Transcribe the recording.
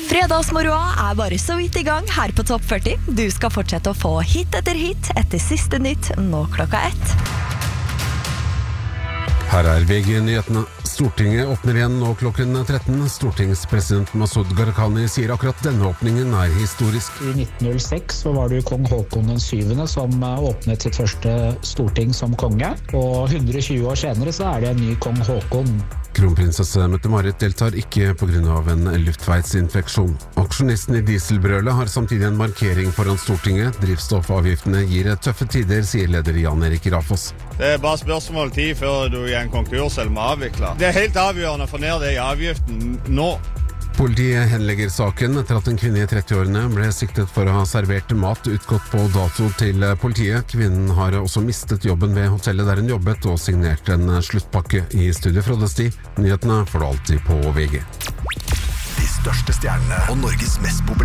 Fredagsmoroa bare så vidt I gang her på Topp 40. Du skal fortsette å få hit etter siste nytt nå klokka 1. Her VG-nyhetene. Stortinget åpner igjen nå klokken 13. Stortingspresident Masud Gharahkhani sier akkurat denne åpningen historisk. I 1906 så var det kong Håkon den 7. som åpnet sitt første storting som konge, og 120 år senere så det en ny kong Håkon. Kronprinsesse Mette-Marit deltar ikke på grunn av en luftveisinfeksjon. Aksjonisten I dieselbrølet har samtidig en markering foran Stortinget. Drivstoffavgiftene gir tøffe tider, sier leder Jan Erik Rafoss. Det bare spørsmål tid før du en konkurs eller må avvikle. Det helt avgjørende å få ned det I avgiften nå. Politiet henlegger saken etter at en kvinne I 30-årene ble siktet for å ha servert mat utgått på dato til politiet. Kvinnen har også mistet jobben ved hotellet der hun jobbet og signert en sluttpakke. I studio Frode Sti. Nyhetene får du alltid på VG. De største stjernene og Norges mest populære